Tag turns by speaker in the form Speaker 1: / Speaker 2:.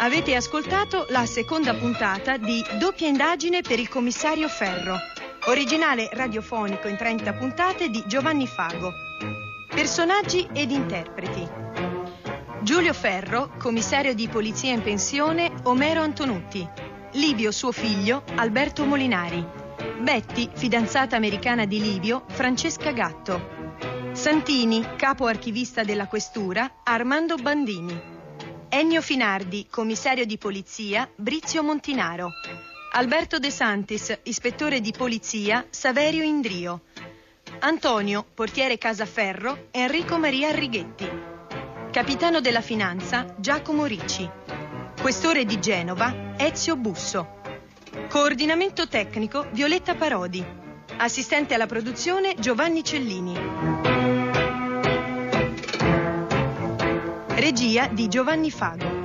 Speaker 1: Avete ascoltato la seconda puntata di Doppia indagine per il commissario Ferro, originale radiofonico in 30 puntate di Giovanni Fago. Personaggi ed interpreti: Giulio Ferro, commissario di polizia in pensione, Omero Antonutti; Livio, suo figlio, Alberto Molinari; Betty, fidanzata americana di Livio, Francesca Gatto; Santini, capo archivista della questura, Armando Bandini; Ennio Finardi, commissario di polizia, Brizio Montinaro; Alberto De Santis, ispettore di polizia, Saverio Indrio; Antonio, portiere Casaferro, Enrico Maria Righetti; capitano della finanza, Giacomo Ricci; questore di Genova, Ezio Busso; coordinamento tecnico, Violetta Parodi; assistente alla produzione, Giovanni Cellini; regia di Giovanni Fago.